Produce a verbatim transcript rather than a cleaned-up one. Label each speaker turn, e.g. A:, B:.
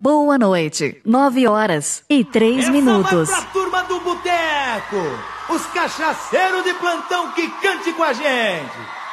A: Boa noite. Nove horas e três
B: Essa
A: minutos.
B: vai pra turma do boteco. Os cachaceiros de plantão que cante com a gente.